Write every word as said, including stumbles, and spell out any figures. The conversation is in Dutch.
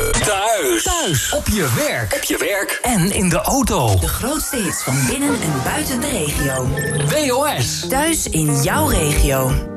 Thuis. Thuis. Op je werk. Op je werk. En in de auto. De grootste hits van binnen en buiten de regio. W O S. Thuis in jouw regio.